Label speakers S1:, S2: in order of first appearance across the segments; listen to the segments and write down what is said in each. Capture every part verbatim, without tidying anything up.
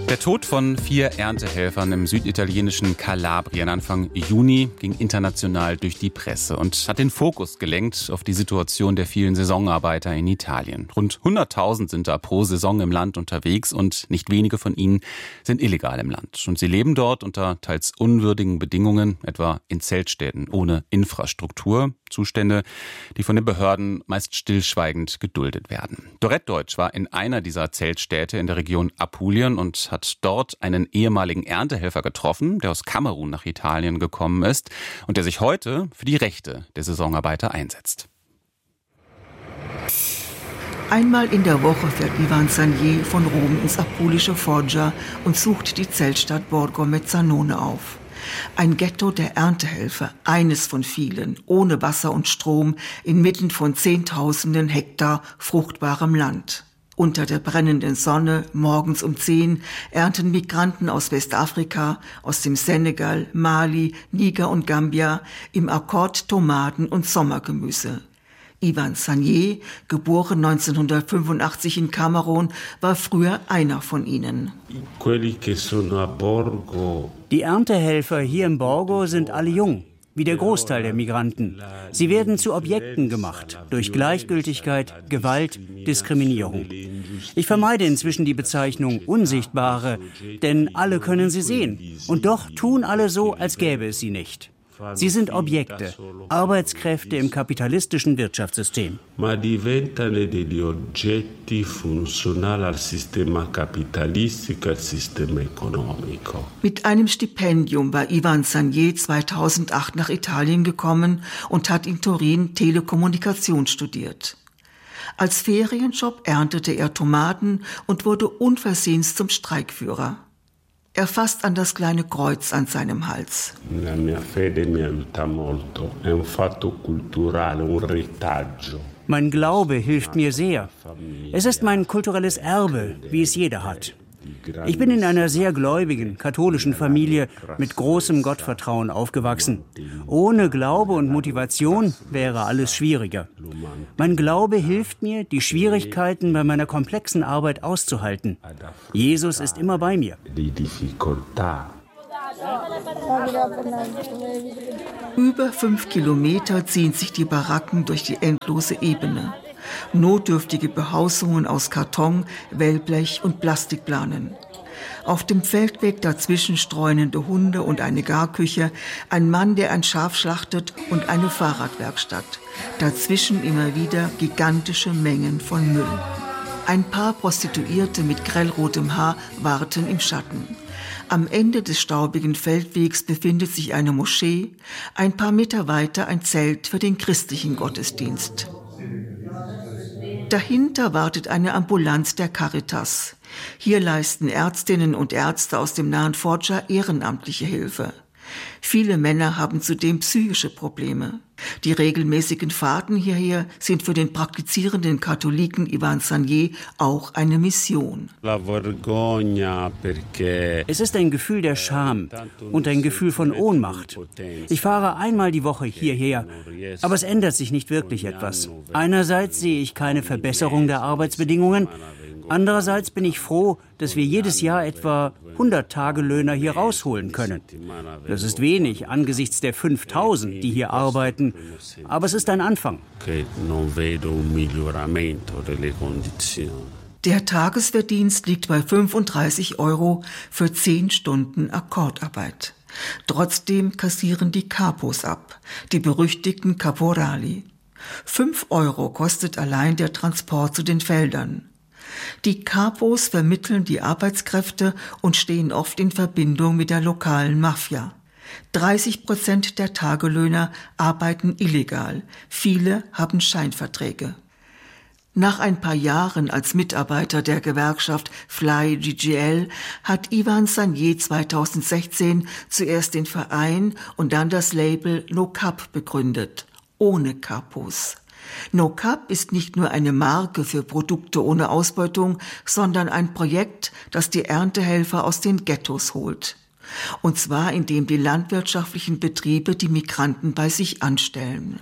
S1: Der Tod von vier Erntehelfern im süditalienischen Kalabrien Anfang Juni ging international durch die Presse und hat den Fokus gelenkt auf die Situation der vielen Saisonarbeiter in Italien. Rund hunderttausend sind da pro Saison im Land unterwegs und nicht wenige von ihnen sind illegal im Land. Und sie leben dort unter teils unwürdigen Bedingungen, etwa in Zeltstädten ohne Infrastruktur. Zustände, die von den Behörden meist stillschweigend geduldet werden. Dorette Deutsch war in einer dieser Zeltstädte in der Region Apulien und hat dort einen ehemaligen Erntehelfer getroffen, der aus Kamerun nach Italien gekommen ist und der sich heute für die Rechte der Saisonarbeiter einsetzt.
S2: Einmal in der Woche fährt Ivan Sagnier von Rom ins apulische Foggia und sucht die Zeltstadt Borgo Mezzanone auf. Ein Ghetto der Erntehelfer, eines von vielen, ohne Wasser und Strom, inmitten von Zehntausenden Hektar fruchtbarem Land. Unter der brennenden Sonne, morgens um zehn, ernten Migranten aus Westafrika, aus dem Senegal, Mali, Niger und Gambia im Akkord Tomaten und Sommergemüse. Ivan Sagnier, geboren neunzehnhundertfünfundachtzig in Kamerun, war früher einer von ihnen.
S3: Die Erntehelfer hier im Borgo sind alle jung, wie der Großteil der Migranten. Sie werden zu Objekten gemacht, durch Gleichgültigkeit, Gewalt, Diskriminierung. Ich vermeide inzwischen die Bezeichnung Unsichtbare, denn alle können sie sehen. Und doch tun alle so, als gäbe es sie nicht. Sie sind Objekte, Arbeitskräfte im kapitalistischen Wirtschaftssystem.
S4: Ma diventano degli oggetti funzionali al sistema capitalistico e al sistema economico.
S2: Mit einem Stipendium war Ivan Sagnier zweitausendacht nach Italien gekommen und hat in Turin Telekommunikation studiert. Als Ferienjob erntete er Tomaten und wurde unversehens zum Streikführer. Er fasst an das kleine Kreuz an seinem Hals.
S4: La mia fede mi aiuta molto. È un fatto culturale, un retaggio.
S3: Mein Glaube hilft mir sehr. Es ist mein kulturelles Erbe, wie es jeder hat. Ich bin in einer sehr gläubigen, katholischen Familie mit großem Gottvertrauen aufgewachsen. Ohne Glaube und Motivation wäre alles schwieriger. Mein Glaube hilft mir, die Schwierigkeiten bei meiner komplexen Arbeit auszuhalten. Jesus ist immer bei mir.
S2: Über fünf Kilometer ziehen sich die Baracken durch die endlose Ebene. Notdürftige Behausungen aus Karton, Wellblech und Plastikplanen. Auf dem Feldweg dazwischen streunende Hunde und eine Garküche, ein Mann, der ein Schaf schlachtet und eine Fahrradwerkstatt. Dazwischen immer wieder gigantische Mengen von Müll. Ein paar Prostituierte mit grellrotem Haar warten im Schatten. Am Ende des staubigen Feldwegs befindet sich eine Moschee, ein paar Meter weiter ein Zelt für den christlichen Gottesdienst. Dahinter wartet eine Ambulanz der Caritas. Hier leisten Ärztinnen und Ärzte aus dem nahen Foggia ehrenamtliche Hilfe. Viele Männer haben zudem psychische Probleme. Die regelmäßigen Fahrten hierher sind für den praktizierenden Katholiken Ivan Sagnier auch eine Mission.
S3: Es ist ein Gefühl der Scham und ein Gefühl von Ohnmacht. Ich fahre einmal die Woche hierher, aber es ändert sich nicht wirklich etwas. Einerseits sehe ich keine Verbesserung der Arbeitsbedingungen. Andererseits bin ich froh, dass wir jedes Jahr etwa hundert Tagelöhner hier rausholen können. Das ist wenig angesichts der fünftausend, die hier arbeiten, aber es ist ein Anfang.
S2: Der Tagesverdienst liegt bei fünfunddreißig Euro für zehn Stunden Akkordarbeit. Trotzdem kassieren die Capos ab, die berüchtigten Caporali. Fünf Euro kostet allein der Transport zu den Feldern. Die Capos vermitteln die Arbeitskräfte und stehen oft in Verbindung mit der lokalen Mafia. dreißig Prozent der Tagelöhner arbeiten illegal, viele haben Scheinverträge. Nach ein paar Jahren als Mitarbeiter der Gewerkschaft Fly G G L hat Ivan Sagnier zweitausendsechzehn zuerst den Verein und dann das Label No Cap begründet, ohne Capos. No Cap ist nicht nur eine Marke für Produkte ohne Ausbeutung, sondern ein Projekt, das die Erntehelfer aus den Ghettos holt. Und zwar indem die landwirtschaftlichen Betriebe die Migranten bei sich anstellen.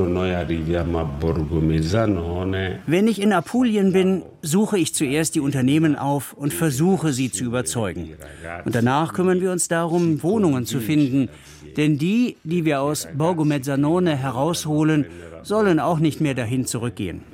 S3: Wenn ich in Apulien bin, suche ich zuerst die Unternehmen auf und versuche, sie zu überzeugen. Und danach kümmern wir uns darum, Wohnungen zu finden. Denn die, die wir aus Borgo Mezzanone herausholen, sollen auch nicht mehr dahin zurückgehen.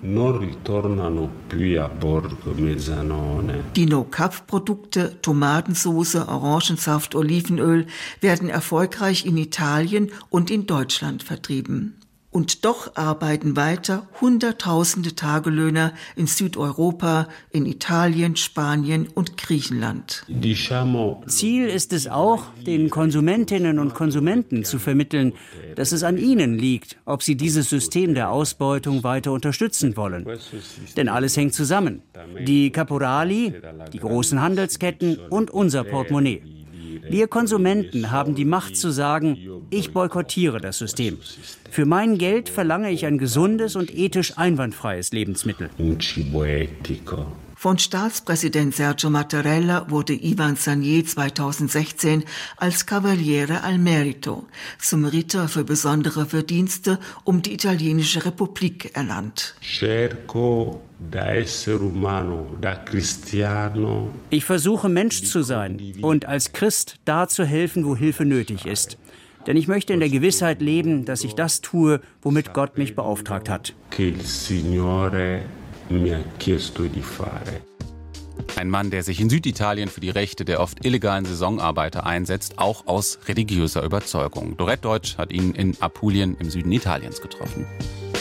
S2: Die No-Cap-Produkte, Tomatensauce, Orangensaft, Olivenöl werden erfolgreich in Italien und in Deutschland vertrieben. Und doch arbeiten weiter Hunderttausende Tagelöhner in Südeuropa, in Italien, Spanien und Griechenland.
S3: Ziel ist es auch, den Konsumentinnen und Konsumenten zu vermitteln, dass es an ihnen liegt, ob sie dieses System der Ausbeutung weiter unterstützen wollen. Denn alles hängt zusammen. Die Caporali, die großen Handelsketten und unser Portemonnaie. Wir Konsumenten haben die Macht zu sagen, ich boykottiere das System. Für mein Geld verlange ich ein gesundes und ethisch einwandfreies Lebensmittel.
S2: Von Staatspräsident Sergio Mattarella wurde Ivan Sagnier zweitausendsechzehn als Cavaliere al Merito zum Ritter für besondere Verdienste um die italienische Republik ernannt.
S3: Ich versuche, Mensch zu sein und als Christ da zu helfen, wo Hilfe nötig ist. Denn ich möchte in der Gewissheit leben, dass ich das tue, womit Gott mich beauftragt hat.
S1: Ein Mann, der sich in Süditalien für die Rechte der oft illegalen Saisonarbeiter einsetzt, auch aus religiöser Überzeugung. Dorette Deutsch hat ihn in Apulien im Süden Italiens getroffen.